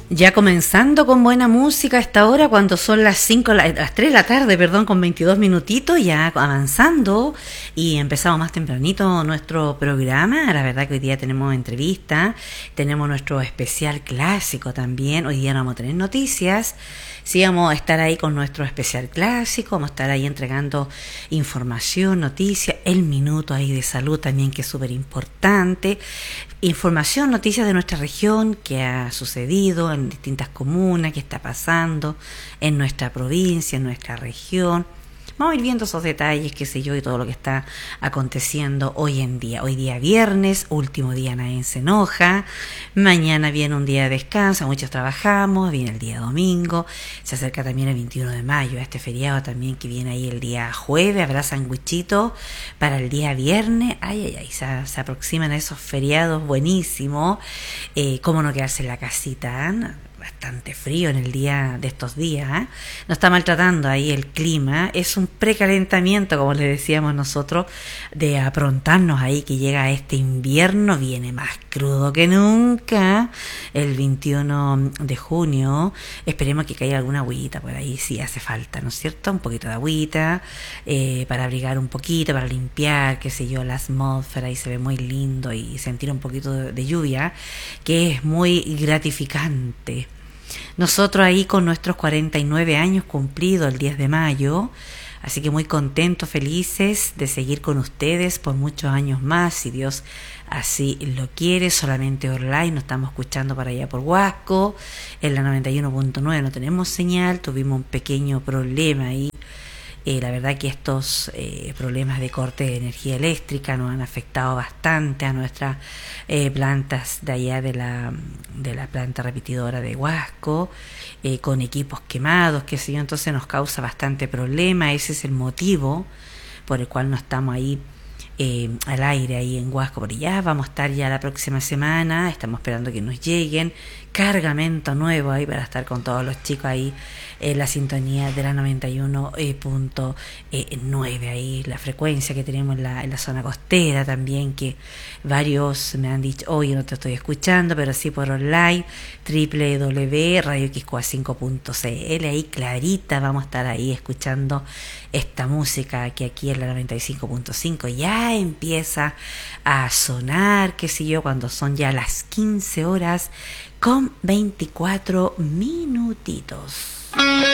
Ya comenzando con buena música a esta hora, cuando son las 3 de la tarde, perdón, con 22 minutitos, ya avanzando, y empezamos más tempranito nuestro programa. La verdad que hoy día tenemos entrevista, tenemos nuestro especial clásico también. Hoy día no vamos a tener noticias, sí vamos a estar ahí con nuestro especial clásico, vamos a estar ahí entregando información, noticias, el minuto ahí de salud también, que es súper importante. Información, noticias de nuestra región, que ha sucedido en distintas comunas, qué está pasando en nuestra provincia, en nuestra región. Vamos a ir viendo esos detalles, qué sé yo, y todo lo que está aconteciendo hoy en día. Hoy día viernes, último día, nadie se enoja. Mañana viene un día de descanso, muchos trabajamos, viene el día domingo. Se acerca también el 21 de mayo, este feriado también que viene ahí el día jueves. Habrá sandwichito para el día viernes. Se aproximan esos feriados buenísimos. ¿Cómo no quedarse en la casita? Bastante frío en el día de estos días, ¿eh? Nos está maltratando ahí el clima. Es un precalentamiento, como le decíamos nosotros, de aprontarnos ahí, que llega este invierno, viene más crudo que nunca. El 21 de junio esperemos que caiga alguna agüita por ahí, si hace falta, ¿no es cierto? Un poquito de agüita para abrigar un poquito, para limpiar, qué sé yo, la atmósfera, y se ve muy lindo, y sentir un poquito de lluvia, que es muy gratificante. Nosotros ahí con nuestros 49 años cumplidos el 10 de mayo, así que muy contentos, felices de seguir con ustedes por muchos años más, si Dios así lo quiere. Solamente online, nos estamos escuchando para allá por Huasco, en la 91.9 no tenemos señal, tuvimos un pequeño problema ahí. La verdad que estos problemas de corte de energía eléctrica nos han afectado bastante a nuestras plantas de allá de la planta repetidora de Huasco, con equipos quemados, qué sé yo, entonces nos causa bastante problema. Ese es el motivo por el cual no estamos ahí al aire ahí en Huasco, porque ya vamos a estar ya la próxima semana. Estamos esperando que nos lleguen cargamento nuevo ahí para estar con todos los chicos ahí en la sintonía de la 91.9, ahí la frecuencia que tenemos en la zona costera también, que varios me han dicho, oye, no te estoy escuchando, pero sí por online, www.radioquiscoa5.cl, ahí clarita vamos a estar ahí escuchando esta música que aquí en la 95.5 ya empieza a sonar, qué sé yo, cuando son ya las 15 horas con 24 minutitos.